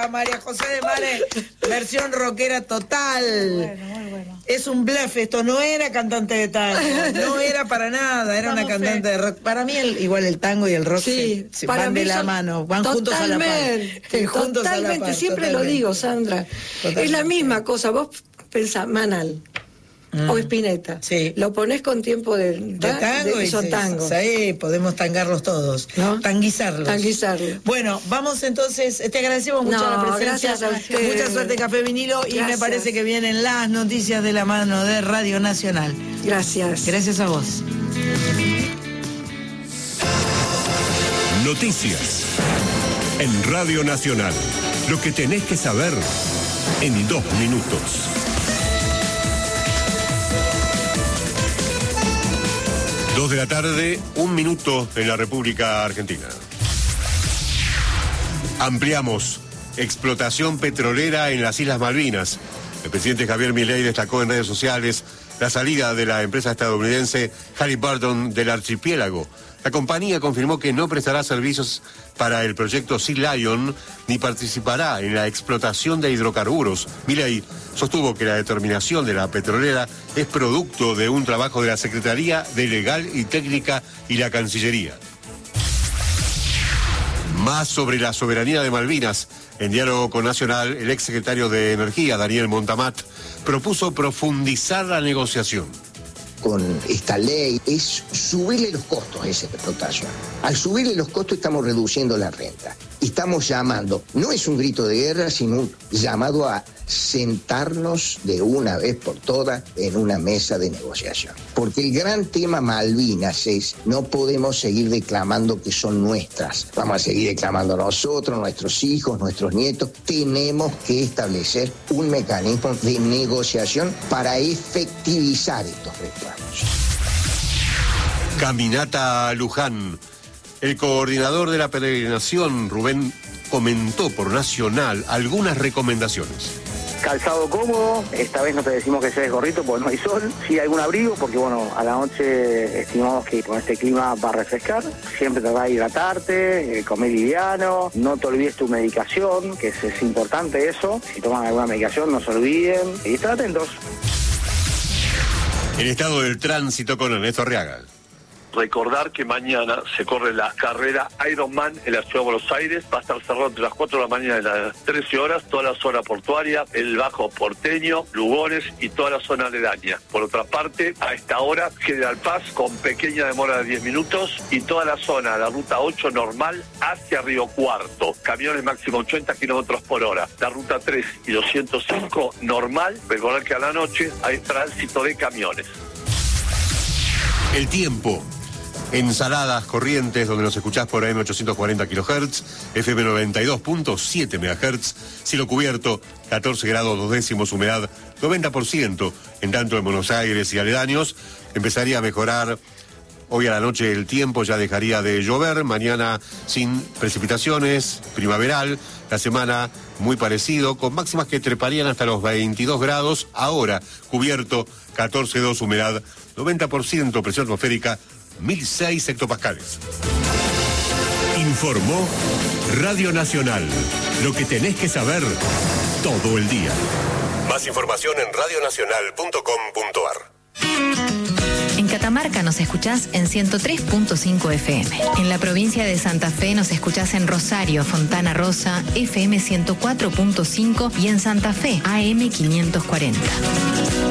a María José de Mare, versión rockera total. Muy bueno. Es un bluff esto, no era cantante de tango, no era para nada, era una cantante de rock. Para mí igual el tango y el rock se van de la mano, van juntos a la par. Totalmente, siempre lo digo, Sandra. Totalmente. Es la misma cosa, vos pensás, Manal. O Spinetta. Sí. Lo ponés con tiempo de tango y son tangos. Sí, podemos tangarlos todos, ¿no? Tanguizarlos. Bueno, vamos entonces, te agradecemos mucho la presencia. Gracias a usted. Mucha suerte, Café Vinilo, y Gracias. me parece que vienen las noticias de la mano de Radio Nacional. Gracias. Gracias a vos. Noticias en Radio Nacional. Lo que tenés que saber en 2 minutos. 2 de la tarde, 1 minuto en la República Argentina. Ampliamos explotación petrolera en las Islas Malvinas. El presidente Javier Milei destacó en redes sociales la salida de la empresa estadounidense Halliburton del archipiélago. La compañía confirmó que no prestará servicios para el proyecto Sea Lion ni participará en la explotación de hidrocarburos. Milei sostuvo que la determinación de la petrolera es producto de un trabajo de la Secretaría de Legal y Técnica y la Cancillería. Más sobre la soberanía de Malvinas. En diálogo con Nacional, el exsecretario de Energía, Daniel Montamat, propuso profundizar la negociación. Con esta ley es subirle los costos a esa explotación. Al subirle los costos estamos reduciendo la renta. Estamos llamando, no es un grito de guerra, sino un llamado a sentarnos de una vez por todas en una mesa de negociación. Porque el gran tema Malvinas es, no podemos seguir declamando que son nuestras. Vamos a seguir declamando nosotros, nuestros hijos, nuestros nietos. Tenemos que establecer un mecanismo de negociación para efectivizar estos reclamos. Caminata a Luján. El coordinador de la peregrinación, Rubén, comentó por Nacional algunas recomendaciones. Calzado cómodo, esta vez no te decimos que lleves gorrito porque no hay sol, sí algún abrigo porque bueno, a la noche estimamos que con este clima va a refrescar, siempre tratar de hidratarte, comer liviano, no te olvides tu medicación, que es importante eso, si toman alguna medicación no se olviden y estén atentos. El estado del tránsito con Ernesto Arriaga. Recordar que mañana se corre la carrera Ironman en la ciudad de Buenos Aires. Va a estar cerrado entre las 4 de la mañana y las 13 horas, toda la zona portuaria, el Bajo Porteño, Lugones y toda la zona aledaña. Por otra parte, a esta hora, General Paz con pequeña demora de 10 minutos y toda la zona, la ruta 8 normal hacia Río Cuarto. Camiones máximo 80 kilómetros por hora. La ruta 3 y 205 normal. Recordar que a la noche hay tránsito de camiones. El tiempo. En Saladas, Corrientes, donde nos escuchás por AM 840 kHz, FM 92.7 MHz, cielo cubierto, 14 grados 2 décimos, humedad 90%, en tanto en Buenos Aires y aledaños, empezaría a mejorar hoy a la noche el tiempo, ya dejaría de llover, mañana sin precipitaciones, primaveral, la semana muy parecido, con máximas que treparían hasta los 22 grados, ahora cubierto, 14,2, humedad 90%, presión atmosférica 1006 hectopascales. Informó Radio Nacional. Lo que tenés que saber todo el día. Más información en radionacional.com.ar. En Catamarca nos escuchás en 103.5 FM. En la provincia de Santa Fe nos escuchás en Rosario, Fontana Rosa, FM 104.5 y en Santa Fe, AM 540.